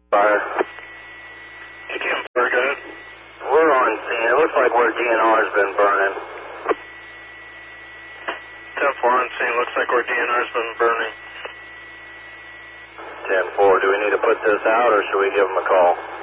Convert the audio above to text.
Fire. Again, fire, go ahead. We're on scene. It looks like where DNR's been burning. 10-4 on scene. Looks like where DNR's been burning. 10-4. Do we need to put this out or should we give them a call?